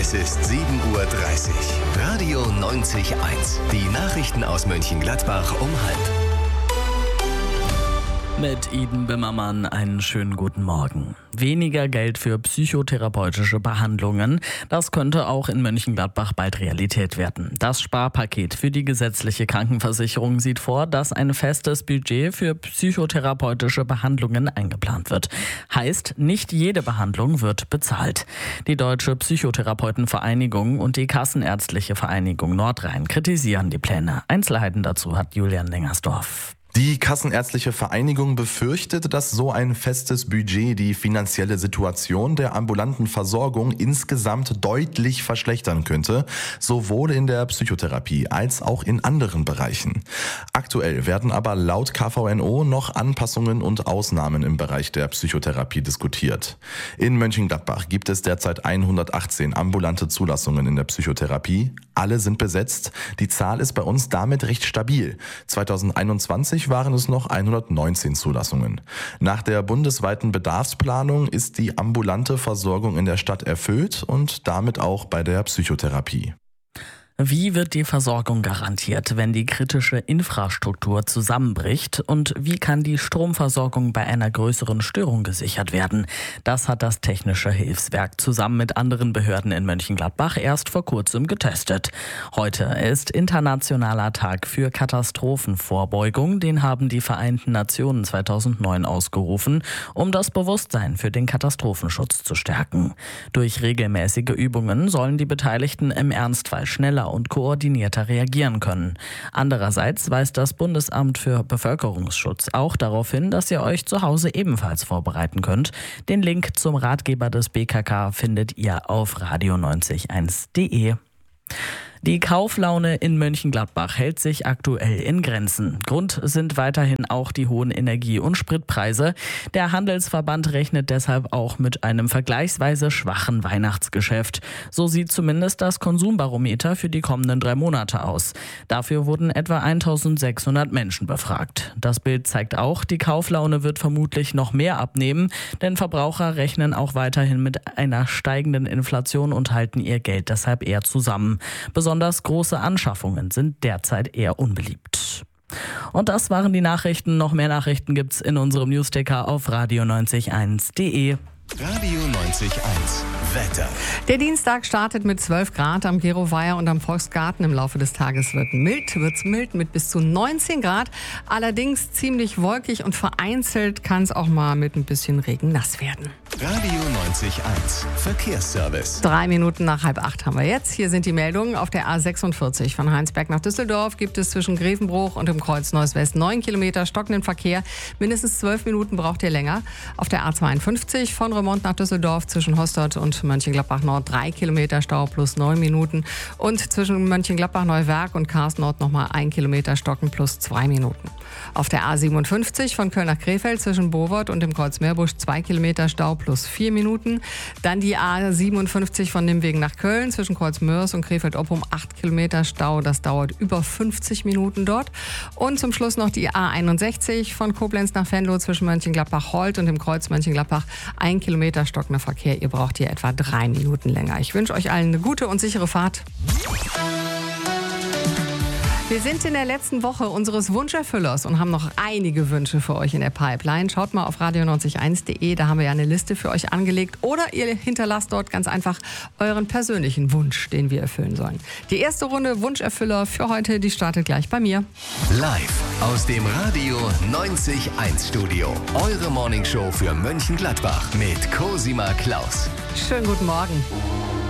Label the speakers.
Speaker 1: Es ist 7:30 Uhr. Radio 90.1. Die Nachrichten aus Mönchengladbach um 12:30.
Speaker 2: Mit Iden Bimmermann einen schönen guten Morgen. Weniger Geld für psychotherapeutische Behandlungen, das könnte auch in Mönchengladbach bald Realität werden. Das Sparpaket für die gesetzliche Krankenversicherung sieht vor, dass ein festes Budget für psychotherapeutische Behandlungen eingeplant wird. Heißt, nicht jede Behandlung wird bezahlt. Die Deutsche Psychotherapeutenvereinigung und die Kassenärztliche Vereinigung Nordrhein kritisieren die Pläne. Einzelheiten dazu hat Julian Lengersdorf.
Speaker 3: Die Kassenärztliche Vereinigung befürchtet, dass so ein festes Budget die finanzielle Situation der ambulanten Versorgung insgesamt deutlich verschlechtern könnte, sowohl in der Psychotherapie als auch in anderen Bereichen. Aktuell werden aber laut KVNO noch Anpassungen und Ausnahmen im Bereich der Psychotherapie diskutiert. In Mönchengladbach gibt es derzeit 118 ambulante Zulassungen in der Psychotherapie. Alle sind besetzt. Die Zahl ist bei uns damit recht stabil. 2021 waren es noch 119 Zulassungen. Nach der bundesweiten Bedarfsplanung ist die ambulante Versorgung in der Stadt erfüllt und damit auch bei der Psychotherapie.
Speaker 2: Wie wird die Versorgung garantiert, wenn die kritische Infrastruktur zusammenbricht? Und wie kann die Stromversorgung bei einer größeren Störung gesichert werden? Das hat das Technische Hilfswerk zusammen mit anderen Behörden in Mönchengladbach erst vor kurzem getestet. Heute ist Internationaler Tag für Katastrophenvorbeugung. Den haben die Vereinten Nationen 2009 ausgerufen, um das Bewusstsein für den Katastrophenschutz zu stärken. Durch regelmäßige Übungen sollen die Beteiligten im Ernstfall schneller und koordinierter reagieren können. Andererseits weist das Bundesamt für Bevölkerungsschutz auch darauf hin, dass ihr euch zu Hause ebenfalls vorbereiten könnt. Den Link zum Ratgeber des BKK findet ihr auf radio90.1.de. Die Kauflaune in Mönchengladbach hält sich aktuell in Grenzen. Grund sind weiterhin auch die hohen Energie- und Spritpreise. Der Handelsverband rechnet deshalb auch mit einem vergleichsweise schwachen Weihnachtsgeschäft. So sieht zumindest das Konsumbarometer für die kommenden 3 Monate aus. Dafür wurden etwa 1600 Menschen befragt. Das Bild zeigt auch, die Kauflaune wird vermutlich noch mehr abnehmen, denn Verbraucher rechnen auch weiterhin mit einer steigenden Inflation und halten ihr Geld deshalb eher zusammen. Besonders große Anschaffungen sind derzeit eher unbeliebt. Und das waren die Nachrichten. Noch mehr Nachrichten gibt's in unserem Newsticker auf radio90.1.de.
Speaker 1: Radio 90.1. Wetter.
Speaker 4: Der Dienstag startet mit 12 Grad am Geroweiher und am Volksgarten. Im Laufe des Tages wird's mild mit bis zu 19 Grad. Allerdings ziemlich wolkig und vereinzelt kann es auch mal mit ein bisschen Regen nass werden.
Speaker 1: Radio 90.1. Verkehrsservice.
Speaker 4: 3 Minuten nach 7:30 haben wir jetzt. Hier sind die Meldungen. Auf der A46 von Heinsberg nach Düsseldorf gibt es zwischen Grevenbruch und dem Kreuz Neuss-West 9 Kilometer stockenden Verkehr. Mindestens 12 Minuten braucht ihr länger. Auf der A52 von Remont nach Düsseldorf zwischen Hostot und Mönchengladbach Nord 3 Kilometer Stau plus 9 Minuten. Und zwischen Mönchengladbach Neuwerk und Kars Nord nochmal 1 Kilometer stocken plus 2 Minuten. Auf der A57 von Köln nach Krefeld zwischen Bovert und dem Kreuz Meerbusch 2 Kilometer Stau plus 4 Minuten. Dann die A57 von Nimwegen nach Köln zwischen Kreuz Mörs und Krefeld-Oppum 8 Kilometer Stau. Das dauert über 50 Minuten dort. Und zum Schluss noch die A61 von Koblenz nach Venlo zwischen Mönchengladbach-Holt und dem Kreuz Mönchengladbach 1 Kilometer stockender Verkehr. Ihr braucht hier etwa 3 Minuten länger. Ich wünsche euch allen eine gute und sichere Fahrt. Wir sind in der letzten Woche unseres Wunscherfüllers und haben noch einige Wünsche für euch in der Pipeline. Schaut mal auf radio90.1.de, da haben wir ja eine Liste für euch angelegt. Oder ihr hinterlasst dort ganz einfach euren persönlichen Wunsch, den wir erfüllen sollen. Die erste Runde Wunscherfüller für heute, die startet gleich bei mir.
Speaker 1: Live aus dem Radio 90.1 Studio. Eure Morningshow für Mönchengladbach mit Cosima Klaus.
Speaker 4: Schönen guten Morgen.